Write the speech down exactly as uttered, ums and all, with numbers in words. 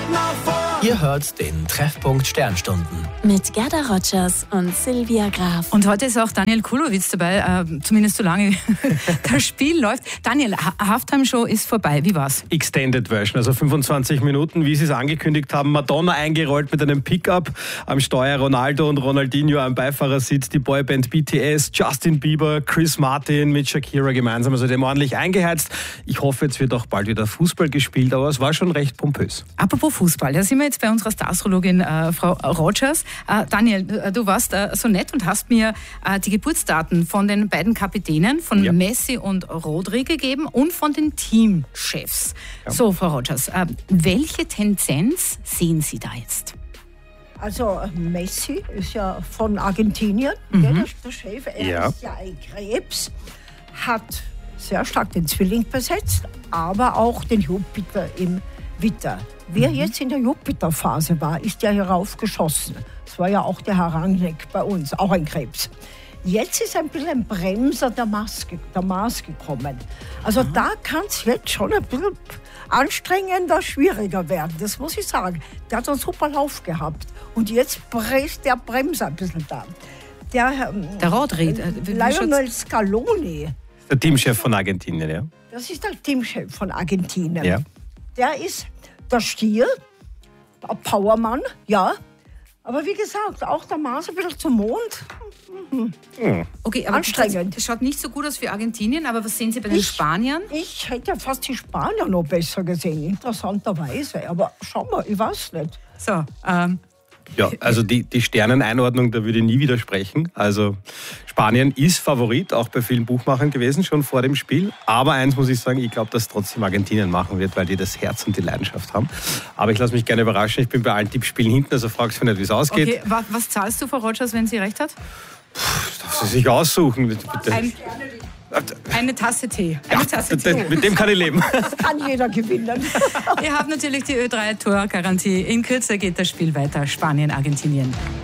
Ihr hört den Treffpunkt Sternstunden. Mit Gerda Rogers und Silvia Graf. Und heute ist auch Daniel Kulowitz dabei, äh, zumindest solange das Spiel läuft. Daniel, Halftime-Show ist vorbei. Wie war's? Extended Version, also fünfundzwanzig Minuten, wie sie es angekündigt haben. Madonna eingerollt mit einem Pickup, am Steuer Ronaldo und Ronaldinho am Beifahrersitz, die Boyband B T S, Justin Bieber, Chris Martin mit Shakira gemeinsam. Also dem ordentlich eingeheizt. Ich hoffe, jetzt wird auch bald wieder Fußball gespielt, aber es war schon recht pompös. Apropos Fußball, da sind wir jetzt bei unserer Star-Astrologin äh, Frau Rogers. Äh, Daniel, äh, du warst äh, so nett und hast mir äh, die Geburtsdaten von den beiden Kapitänen, von ja. Messi und Rodri gegeben und von den Teamchefs. Ja. So, Frau Rogers, äh, welche Tendenz sehen Sie da jetzt? Also Messi ist ja von Argentinien, mhm. der, der Chef, er ja. ist ja ein Krebs, hat sehr stark den Zwilling besetzt, aber auch den Jupiter im Witter. Wer mhm. jetzt in der Jupiterphase war, ist ja heraufgeschossen. Das war ja auch der Herr Rangnick bei uns, auch ein Krebs. Jetzt ist ein bisschen ein Bremser der Mars, der Mars gekommen. Also mhm. da kann es jetzt schon ein bisschen anstrengender, schwieriger werden. Das muss ich sagen. Der hat einen super Lauf gehabt. Und jetzt ist der Bremser ein bisschen da. Der, der Rodri. Äh, Lionel Scaloni. Der Teamchef von Argentinien, ja. Das ist der Teamchef von Argentinien. Ja. Der ist der Stier, ein Powermann, ja. Aber wie gesagt, auch der Mars ein bisschen zum Mond. Mhm. Okay, aber anstrengend. Das schaut nicht so gut aus für Argentinien, aber was sehen Sie bei den ich, Spaniern? Ich hätte fast die Spanier noch besser gesehen, interessanterweise. Aber schau mal, ich weiß nicht. So, ähm... Ja, also die, die Sterneneinordnung, da würde ich nie widersprechen. Also Spanien ist Favorit, auch bei vielen Buchmachern gewesen, schon vor dem Spiel. Aber eins muss ich sagen, ich glaube, dass trotzdem Argentinien machen wird, weil die das Herz und die Leidenschaft haben. Aber ich lasse mich gerne überraschen. Ich bin bei allen Tippspielen hinten, also fragst du mich nicht, wie es ausgeht. Okay, was, was zahlst du, Frau Rogers, wenn sie recht hat? Puh, das darf sie sich aussuchen. Bitte. Ein Eine Tasse Tee. Eine ja, Tasse Tee. Mit dem kann ich leben. Das kann jeder gewinnen. Ihr habt natürlich die Ö drei Tor-Garantie. In Kürze geht das Spiel weiter. Spanien, Argentinien.